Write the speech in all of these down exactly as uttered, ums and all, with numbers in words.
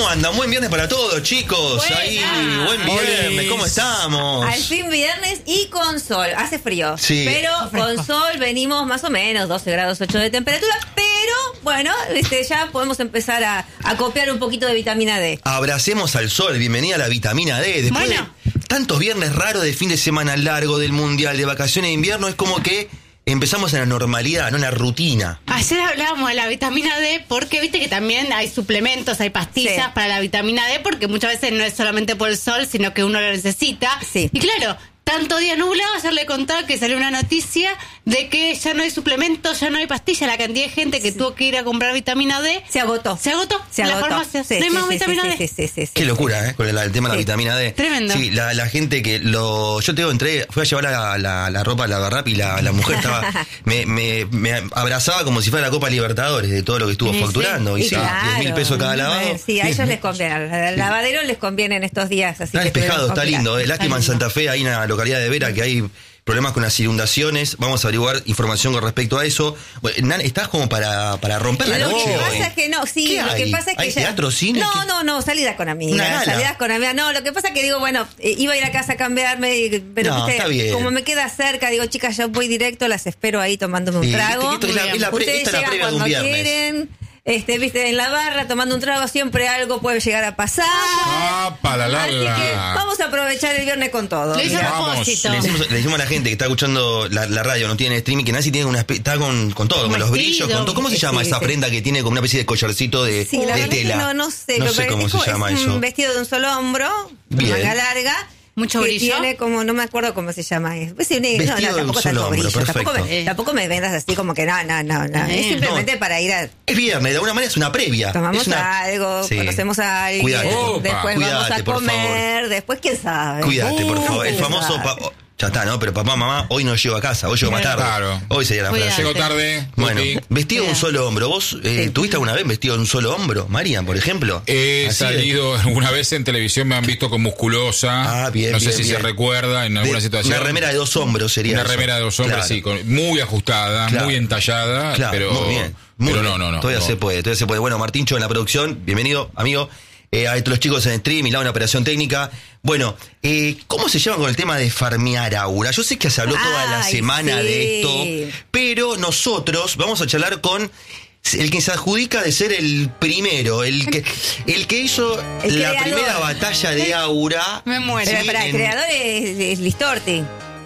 ¿Cómo andan? Buen viernes para todos, chicos. Buena. Ahí, buen viernes. ¿Cómo estamos? Al fin viernes y con sol. Hace frío. Sí. Pero con sol venimos más o menos, doce grados ocho de temperatura. Pero, bueno, este, ya podemos empezar a, a copiar un poquito de vitamina D. Abracemos al sol. Bienvenida a la vitamina D. Después Bueno. de tantos viernes raros de fin de semana largo, del mundial, de vacaciones de invierno, es como que empezamos en la normalidad, no en la rutina. Ayer hablábamos de la vitamina D porque viste que también hay suplementos, hay pastillas Sí. para la vitamina D porque muchas veces no es solamente por el sol, sino que uno lo necesita. Sí. Y claro, tanto día nublado, ayer le contaba que salió una noticia de que ya no hay suplementos, ya no hay pastillas, la cantidad de gente que Sí. tuvo que ir a comprar vitamina D. Se agotó. Se agotó. Se en agotó. las farmacias. Sí, no hay sí, más sí, vitamina sí, D. sí, sí, sí, sí, Qué sí. locura, ¿eh? Con el, el tema de la Sí. vitamina D. Tremendo. Sí, la, la gente que lo... Yo te digo, entré, fui a llevar la, la, la ropa a la Barrap y la, la mujer estaba... me, me, me abrazaba como si fuera la Copa Libertadores de todo lo que estuvo Sí, sí. facturando. Y Y sí, claro. diez mil pesos cada lavado. A ver, sí, a ellos les conviene. Al lavadero les conviene en estos días. Así Está que despejado, tuvieron está que lindo. comprar. Eh. Lástima en lindo. Santa Fe, hay una localidad de Vera que hay problemas con las inundaciones. Vamos a averiguar información con respecto a eso. Bueno, Nan, estás como para, para romper la Lo noche. que hoy. pasa es que no, sí, ¿Qué lo hay? que pasa es que ¿Hay ya- teatro, cine? No, ¿Qué? no, no, salidas con Una amigas, gala. salidas con amigas. No, lo que pasa es que digo, bueno, eh, iba a ir a casa a cambiarme, y- pero No, viste, está bien. como me queda cerca, digo, chicas, yo voy directo, las espero ahí tomándome un Sí, trago. esto es la- es la pre- Ustedes esta es la llegan previa de un cuando viernes. quieren. Este, viste, en la barra tomando un trago siempre algo puede llegar a pasar. Ah, para la Así que larga. vamos a aprovechar el viernes con todo. Lo hizo Mira. a Vamos. propósito. Le decimos, le decimos a la gente que está escuchando la, la radio, no tiene streaming, que Nancy tiene una espe- está con, con todo, Un con los vestido. brillos, con todo. ¿Cómo se Sí, llama sí, esa sí. prenda que tiene como una especie de collarcito de, Sí, la de verdad que tela? no, no sé, No pero sé cómo es se como- llama es eso. un vestido de un solo hombro, Bien. manga larga. Mucho que brillo. Tiene como, no me acuerdo cómo se llama. Es, pues, sí, no, Vestido no, de un tampoco solo tanto hombro, brillo. Tampoco perfecto. me, tampoco me vendas así como que no, no, no. no. Eh, Es simplemente no. para ir a... Es viernes, de alguna manera es una previa. Tomamos Es una- algo, Sí. conocemos a alguien, Cuídate, por- después Cuídate, vamos a por comer, favor. después quién sabe. Cuídate, por Uh, favor. El quién famoso... sabe. pa- oh, ya está, ¿no? Pero papá, mamá, hoy no llego a casa, hoy llego más tarde. Claro. Hoy sería la Cuídate. frase. Llego tarde. Bueno, Tuti. vestido de un Cuidado. solo hombro. ¿Vos eh, Sí. tuviste alguna vez vestido de un solo hombro, Marian, por ejemplo? He Así de- salido alguna vez en televisión, me han visto con musculosa. Ah, bien, No sé bien, si bien. se recuerda en alguna de- situación. Una remera de dos hombros sería Una eso. remera de dos hombres, Claro. sí, con- muy ajustada, Claro. muy entallada, Claro, pero, muy bien. Muy pero bien. no, no, no. Todavía no. se puede, todavía se puede. Bueno, Martincho en la producción, bienvenido, amigo. Eh, a los chicos en stream y la operación técnica. Bueno, eh, ¿cómo se llevan con el tema de farmear aura? Yo sé que se habló toda la Ay, semana sí. de esto, pero nosotros vamos a charlar con el que se adjudica de ser el primero, el que, el que hizo El la creador. primera batalla de aura. Me muero. Pero Sí, para el en creador es, es Listorti,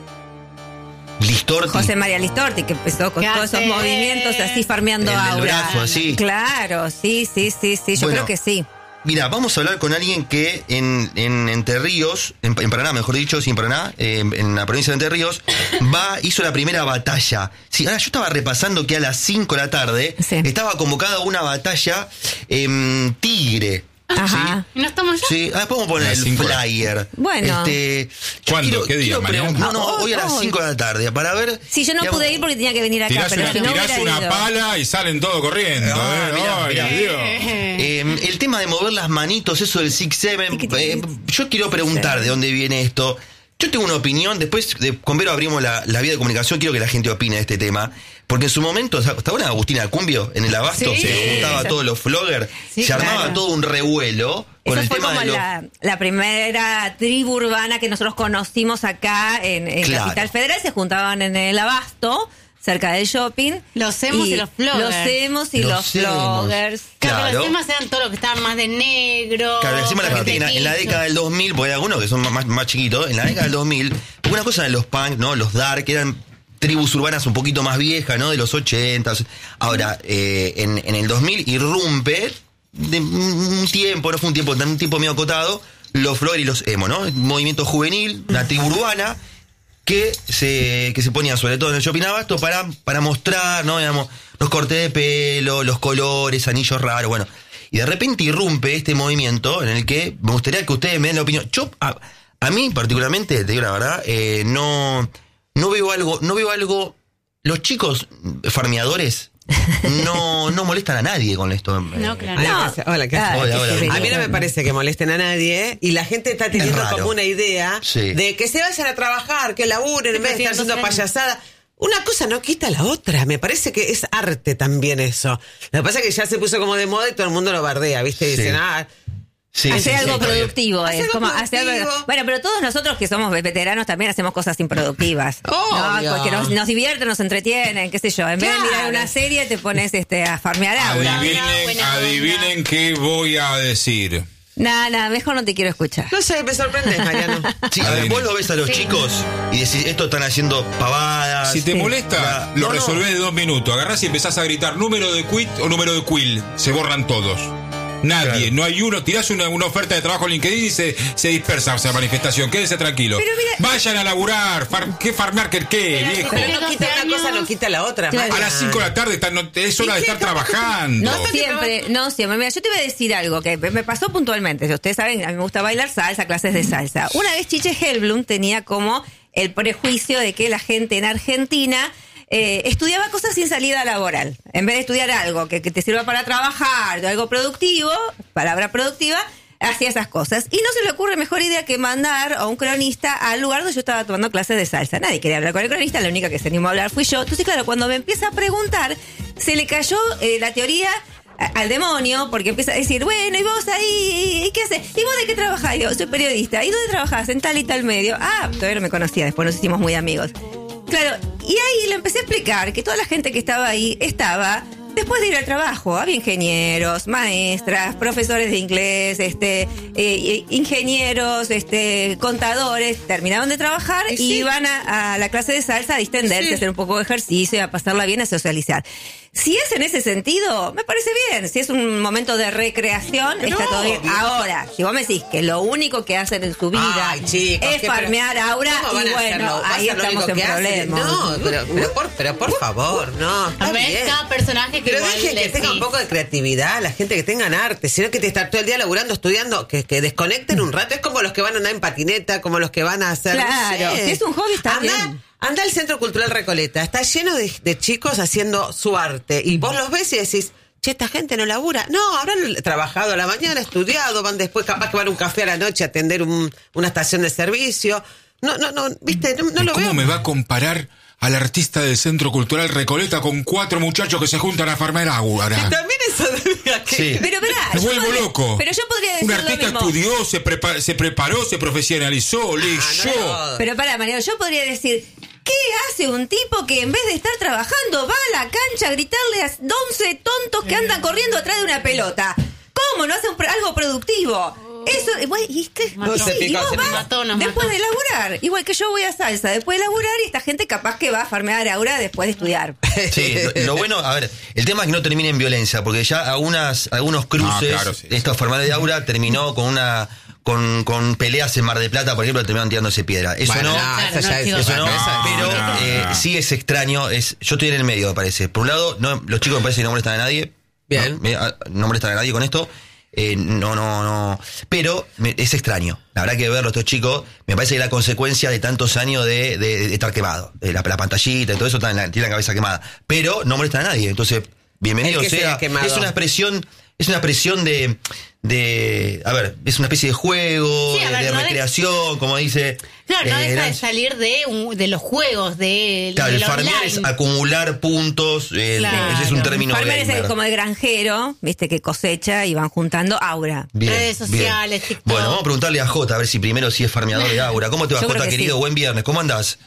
Listorti. José María Listorti, que empezó con ¿Qué todos esos hace? movimientos así farmeando El del aura. brazo, así. Claro, sí, sí, sí, sí, yo Bueno, creo que sí. Mira, vamos a hablar con alguien que en, en Entre Ríos, en, en Paraná, mejor dicho, sí, en Paraná, eh, en, en la provincia de Entre Ríos, va, hizo la primera batalla. Sí, ahora yo estaba repasando que a las cinco de la tarde Sí. estaba convocada una batalla en Tigre. Ajá. ¿Y no estamos ya? Sí, ah, podemos poner A las el cinco. flyer. Bueno. Este, yo ¿Cuándo? ¿Qué día, quiero mañana? preguntar- No, no, Ah, hoy a las hoy. cinco de la tarde, para ver... Sí, yo no digamos, pude ir porque tenía que venir acá, Tirás pero una, si no tirás hubiera una ido. pala y salen todos corriendo. Ah, ¿eh? mirá, Ay, mirá. Dios. Eh, el tema de mover las manitos, eso del six seven, eh, yo quiero preguntar de dónde viene esto. Yo tengo una opinión, después de, con Vero abrimos la, la vía de comunicación, quiero que la gente opine de este tema. Porque en su momento, ¿está buena Agustina Cumbio en el Abasto? Sí. Se juntaba a todos los vloggers, Sí, se armaba claro. todo un revuelo con Eso el fue tema como de los... la, la primera tribu urbana que nosotros conocimos acá en, en Claro. Capital Federal. Se juntaban en el Abasto, cerca del shopping. Los emos y los floggers. Los emos y Los los, emos. floggers. Claro, Claro. los temas eran todos los que estaban más de negro. Claro, decimos la más gente, de en, la- en la tequillo. década del dos mil, porque hay algunos que son más, más, más chiquitos, en la década del dos mil, una cosa de los punk, ¿no? Los dark, eran tribus urbanas un poquito más viejas, ¿no? De los ochenta. Ahora, eh, en, en el dos mil irrumpe de un tiempo, no fue un tiempo, un tiempo medio acotado, los flores y los emo, ¿no? Un movimiento juvenil, una tribu urbana que se, que se ponía sobre todo en el shopping Abasto para, para mostrar, ¿no? Digamos, los cortes de pelo, los colores, anillos raros, bueno. Y de repente irrumpe este movimiento en el que me gustaría que ustedes me den la opinión. Yo, a, a mí particularmente, te digo la verdad, eh, no, no veo algo, no veo algo. Los chicos farmeadores no, no molestan a nadie con esto. No, claro. Hola, No. ¿qué hace? Hola, ¿qué hace? Ah, Hola, hola, qué hola. A mí no me parece que molesten a nadie y la gente está teniendo raro. como una idea Sí. de que se vayan a trabajar, que laburen en vez de estar haciendo payasada. Una cosa no quita la otra, me parece que es arte también eso. Lo que pasa es que ya se puso como de moda y todo el mundo lo bardea, ¿viste? Y Sí. dicen, ah, Sí, hacer sí, algo sí, está bien. productivo Hacer es algo como hacer productivo. bueno, pero todos nosotros que somos veteranos también hacemos cosas improductivas. Obvio. ¿no? Porque nos, nos divierten, nos entretienen, qué sé yo. En vez de Claro. mirar una serie te pones este a farmear aura. Adivinen, buena adivinen qué voy a decir. Nada, nada, mejor no te quiero escuchar. No sé, me sorprendes, Mariano. Sí, a ver, vos lo ves a los chicos y decís, esto están haciendo pavadas. Si te Sí. molesta, La- lo no, no. resolvés de dos minutos. Agarrás y empezás a gritar número de quit o número de quill. Se borran todos. Nadie, Claro. no hay uno. Tirás una, una oferta de trabajo en LinkedIn y se, se dispersa esa manifestación. Quédese tranquilo. Pero mira- Vayan a laburar. Far, ¿Qué farmear que qué, Pero viejo? Pero no quita una cosa, no quita la otra. Claro. A Mariana. las cinco de la tarde está- no- es hora de estar trabajando. No siempre, no siempre. Mira, yo te voy a decir algo que me pasó puntualmente. Ustedes saben, a mí me gusta bailar salsa, clases de salsa. Una vez Chiche Hellblum tenía como el prejuicio de que la gente en Argentina eh, estudiaba cosas sin salida laboral. En vez de estudiar algo que, que te sirva para trabajar, o algo productivo, palabra productiva, hacía esas cosas. Y no se le ocurre mejor idea que mandar a un cronista al lugar donde yo estaba tomando clases de salsa. Nadie quería hablar con el cronista, la única que se animó a hablar fui yo. Entonces, claro, cuando me empieza a preguntar, se le cayó eh, la teoría a- al demonio, porque empieza a decir, bueno, ¿y vos ahí? ¿Y qué haces? ¿Y vos de qué trabajás? Y yo, soy periodista. ¿Y dónde trabajás? En tal y tal medio. Ah, todavía no me conocía, después nos hicimos muy amigos. Claro, y ahí le empecé a explicar que toda la gente que estaba ahí estaba después de ir al trabajo. Había ingenieros, maestras, profesores de inglés, este, eh, ingenieros, este, contadores, terminaban de trabajar Y y sí. iban a, a la clase de salsa a distenderse, Sí. a hacer un poco de ejercicio, a pasarla bien, a socializar. Si es en ese sentido, me parece bien. Si es un momento de recreación, está No, todo bien. vieja. Ahora, si vos me decís que lo único que hacen en su vida Ay, chicos, es ¿qué- farmear aura, ¿cómo van y a hacerlo? bueno, ¿Va a ahí ser lo estamos único en que hacen? problemas. No, pero, pero, por, pero por favor, no. está A ver, bien. cada personaje que Pero igual dejen que le tenga un decís. poco de creatividad, la gente que tengan arte, sino que te estar todo el día laburando, estudiando, que, que desconecten un rato. Es como los que van a andar en patineta, como los que van a hacer. no Claro, sé. si es un hobby, está anda, bien. Anda al Centro Cultural Recoleta, está lleno de, de chicos haciendo su arte. Y vos los ves y decís, che, esta gente no labura. No, habrán trabajado a la mañana, estudiado, van después capaz que van a un café a la noche a atender un- una estación de servicio. No, no, no, viste, no, no lo ¿Cómo veo. me va a comparar al artista del Centro Cultural Recoleta con cuatro muchachos que se juntan a farmear agua? Y también eso de que- Sí. Pero verá, Me yo vuelvo podría- loco. Pero yo podría decir Un lo artista mismo. estudió, se, prepa- se preparó, se profesionalizó, leyó. Ah, no, Pero para, Mariano, yo podría decir, ¿qué hace un tipo que en vez de estar trabajando va a la cancha a gritarle a once tontos que andan corriendo atrás de una pelota? ¿Cómo? ¿No hace un pro- algo productivo? Eso, güey, ¿y, qué? No, y se sí, y picó, vos se vas mató, nos después mató. de laburar. Igual que yo voy a salsa después de laburar y esta gente capaz que va a farmear aura después de estudiar. Sí, lo, lo bueno, a ver, el tema es que no termine en violencia, porque ya algunas, algunos cruces, No, claro, sí, de estos farmales de aura terminó con una con, con peleas en Mar del Plata, por ejemplo, terminaron tirándose piedra. Eso Bueno, no, no, Claro, esa ya no, es- chicos, eso no, esa- pero no, eh, no. sí es extraño, es, yo estoy en el medio, me parece. Por un lado, no, los chicos me parece que no molestan a nadie. Bien. No, me- a- no molestan a nadie con esto. Eh, no, no, no. Pero me- es extraño. La verdad que verlo estos chicos, me parece que la consecuencia de tantos años de, de- de estar quemado. De la, la pantallita y todo eso, está en la- tiene la cabeza quemada. Pero no molestan a nadie. Entonces, bienvenido El que se sea. haya quemado. Es una expresión, es una expresión de, de. A ver, es una especie de juego, Sí, a de, ver, de no de- recreación, como dice. Claro, no eh, deja de Nancy. salir de, un- de los juegos, de, Claro, de el lo farmear online. es acumular puntos. eh, Claro. Ese es un término Farmer es el- gamer. como el granjero, viste, que cosecha y van juntando aura. Bien, redes bien. sociales, TikTok. Bueno, vamos a preguntarle a Jota a ver si primero si es farmeador de aura. ¿Cómo te va, Yo creo Jota, que querido? sí. Buen viernes. ¿Cómo andás?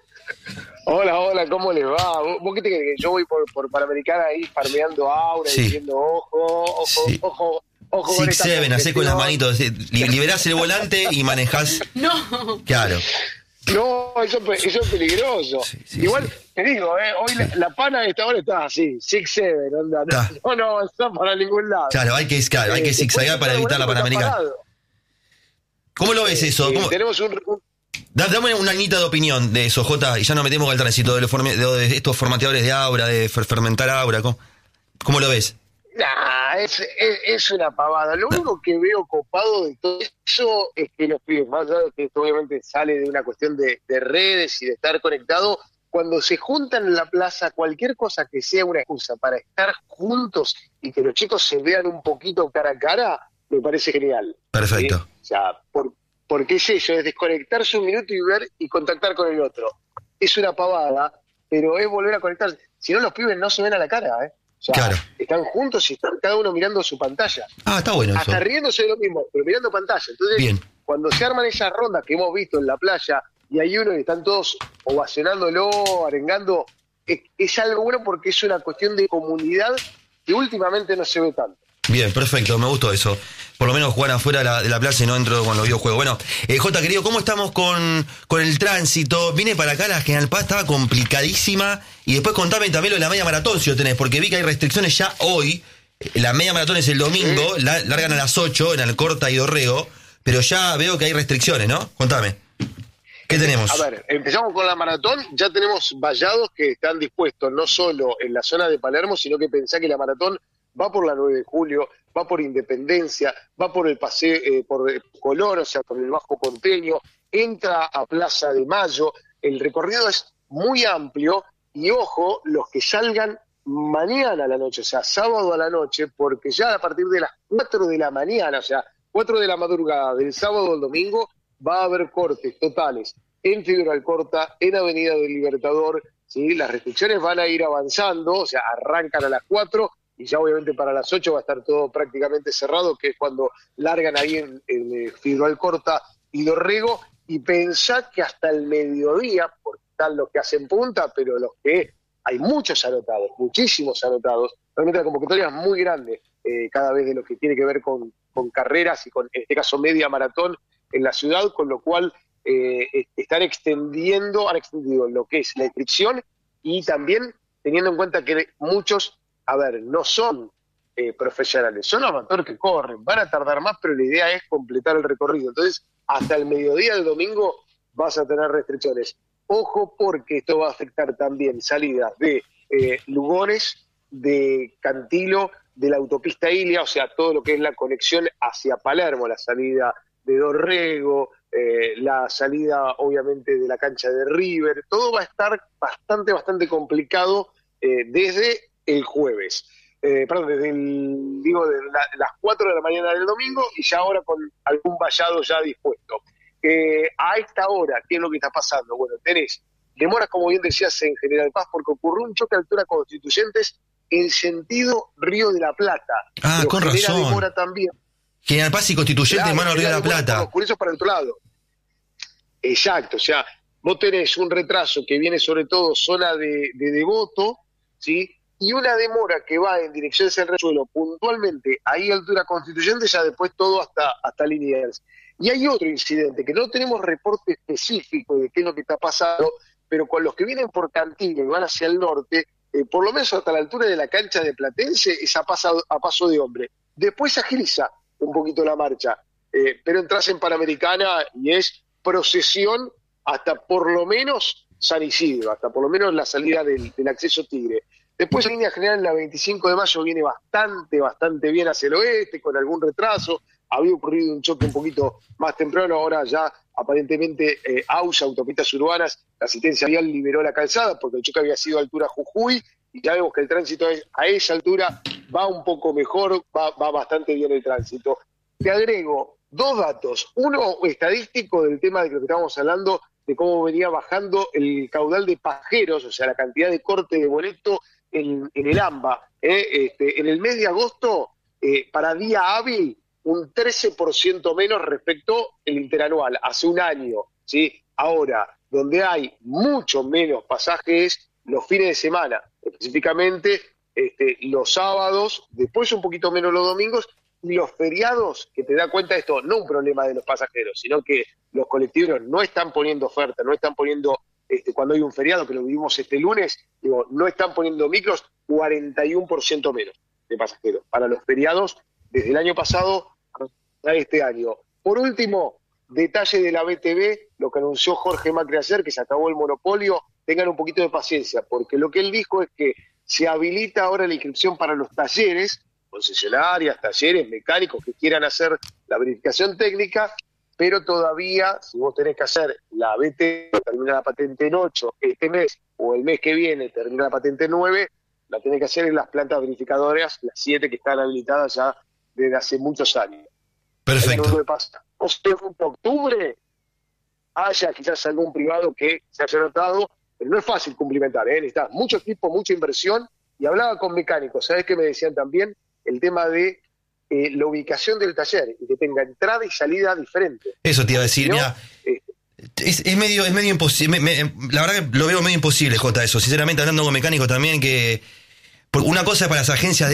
Hola, hola, ¿cómo les va? ¿Vos, vos qué te crees? Que yo voy por, por Panamericana ahí farmeando aura Sí. y diciendo ojo, ojo, Sí. ojo, ojo. con Six esta Seven, hacé con las competición. manitos. eh, li- Liberás el volante y manejás. No. Claro. No, eso, es pe- eso es peligroso. Sí, sí, Igual, sí. te digo, eh, hoy la, la pana de esta hora está así, Six Seven, onda, no, Está. no, no avanzó para ningún lado. Claro, hay que, claro, hay Eh, que después zigzaguear está para evitar la bueno porque está Panamericana. parado. ¿Cómo lo ves eso? Eh, ¿Cómo- tenemos un, un- Da- Dame una añita de opinión de eso, Jota, y ya nos metemos al tránsito de, los forme- de- de estos formateadores de aura, de fer- fermentar aura. ¿Cómo, cómo lo ves? Nah, es, es, es una pavada. Lo único que veo copado de todo eso es que los pibes, más allá de que esto obviamente sale de una cuestión de, de redes y de estar conectado, cuando se juntan en la plaza, cualquier cosa que sea una excusa para estar juntos y que los chicos se vean un poquito cara a cara, me parece genial. Perfecto. ¿Sí? O sea, por, porque es eso, es desconectarse un minuto y ver y contactar con el otro. Es una pavada, pero es volver a conectarse. Si no, los pibes no se ven a la cara, ¿eh? O sea, Claro. están juntos y están cada uno mirando su pantalla. Ah, está bueno eso. Hasta riéndose de lo mismo, pero mirando pantalla. Entonces, Bien. cuando se arman esas rondas que hemos visto en la playa y hay uno y están todos ovacionándolo, arengando, es, es algo bueno porque es una cuestión de comunidad que últimamente no se ve tanto. Bien, perfecto, me gustó eso. Por lo menos jugar afuera de la, de la plaza y no dentro con los videojuegos. Bueno, eh, Jota, querido, ¿cómo estamos con, con el tránsito? Vine para acá, la General Paz estaba complicadísima. Y después contame también lo de la media maratón, si lo tenés, porque vi que hay restricciones ya hoy. La media maratón es el domingo, Sí. la, largan a las ocho en Alcorta y Dorrego, pero ya veo que hay restricciones, ¿no? Contame. ¿Qué tenemos? A ver, empezamos con la maratón. Ya tenemos vallados que están dispuestos no solo en la zona de Palermo, sino que pensá que la maratón va por la nueve de julio, va por Independencia, va por el paseo, eh, por Colón, o sea, por el Bajo Porteño, entra a Plaza de Mayo. El recorrido es muy amplio y ojo, los que salgan mañana a la noche, o sea, sábado a la noche, porque ya a partir de las cuatro de la mañana, o sea, cuatro de la madrugada del sábado al domingo, va a haber cortes totales en Figueroa Alcorta, en Avenida del Libertador, ¿sí? Las restricciones van a ir avanzando, o sea, arrancan a las cuatro y ya obviamente para las ocho va a estar todo prácticamente cerrado, que es cuando largan ahí en, en Figueroa Alcorta y Dorrego, y pensá que hasta el mediodía, porque están los que hacen punta, pero los que hay muchos anotados, muchísimos anotados, realmente la convocatoria es muy grande, eh, cada vez de lo que tiene que ver con, con carreras y con, en este caso, media maratón en la ciudad, con lo cual eh, están extendiendo, han extendido lo que es la inscripción y también teniendo en cuenta que muchos, a ver, no son eh, profesionales, son amateurs que corren, van a tardar más, pero la idea es completar el recorrido. Entonces, hasta el mediodía del domingo vas a tener restricciones. Ojo, porque esto va a afectar también salidas de eh, Lugones, de Cantilo, de la autopista Ilia, o sea, todo lo que es la conexión hacia Palermo, la salida de Dorrego, eh, la salida obviamente de la cancha de River, todo va a estar bastante, bastante complicado eh, desde el jueves, eh, perdón, desde el, digo, de la, las cuatro de la mañana del domingo y ya ahora con algún vallado ya dispuesto. Eh, a esta hora, ¿qué es lo que está pasando? Bueno, tenés demoras, como bien decías, en General Paz, porque ocurrió un choque de altura Constituyentes en sentido Río de la Plata. Ah, pero con genera razón. demora también. General Paz y Constituyente, Claro, hermano Río de la genera demora Plata. por los curiosos para el otro lado. Exacto, o sea, vos tenés un retraso que viene sobre todo zona de, de Devoto, ¿sí? Y una demora que va en dirección hacia el resuelo puntualmente ahí a altura Constituyente, ya después todo hasta, hasta Liniers. Y hay otro incidente, que no tenemos reporte específico de qué es lo que está pasando, pero con los que vienen por Cantilo y van hacia el norte, eh, por lo menos hasta la altura de la cancha de Platense, es a, paso, a paso de hombre. Después se agiliza un poquito la marcha, eh, pero entras en Panamericana y es procesión hasta por lo menos San Isidro, hasta por lo menos la salida del, del acceso Tigre. Después en línea general la veinticinco de mayo viene bastante, bastante bien hacia el oeste, con algún retraso. Había ocurrido un choque un poquito más temprano, ahora ya aparentemente eh, AUSA, Autopistas Urbanas, la asistencia vial liberó la calzada porque el choque había sido a altura Jujuy y ya vemos que el tránsito es, a esa altura va un poco mejor, va, va bastante bien el tránsito. Te agrego dos datos, uno estadístico del tema de lo que estábamos hablando, de cómo venía bajando el caudal de pasajeros, o sea, la cantidad de corte de boleto en, en el AMBA. ¿eh? Este, en el mes de agosto, eh, para día hábil, un trece por ciento menos respecto al interanual, hace un año, ¿sí? Ahora, donde hay mucho menos pasajes, los fines de semana, específicamente este, los sábados, después un poquito menos los domingos, y los feriados, que te da cuenta de esto, no un problema de los pasajeros, sino que los colectivos no están poniendo oferta, no están poniendo, este, cuando hay un feriado, que lo vivimos este lunes, digo, no están poniendo micros, cuarenta y uno por ciento menos de pasajeros. Para los feriados, desde el año pasado a este año. Por último, detalle de la B T V, lo que anunció Jorge Macri ayer, que se acabó el monopolio, tengan un poquito de paciencia, porque lo que él dijo es que se habilita ahora la inscripción para los talleres, concesionarias, talleres, mecánicos que quieran hacer la verificación técnica, pero todavía, si vos tenés que hacer la B T V, termina la patente en ocho este mes, o el mes que viene termina la patente en nueve, la tenés que hacer en las plantas verificadoras, las siete que están habilitadas ya desde hace muchos años. Perfecto. No pasa. O sea, en octubre haya quizás algún privado que se haya notado, pero no es fácil cumplimentar, ¿eh? Necesitas mucho equipo, mucha inversión Y hablaba con mecánicos, ¿sabes qué me decían también? El tema de eh, la ubicación del taller y que tenga entrada y salida diferente. Eso te iba a decir, ¿No? mira, Eh, es, es medio es medio imposible, me- me- la verdad que lo veo medio imposible, Jota, eso, sinceramente hablando con mecánicos también, que porque una cosa es para las agencias de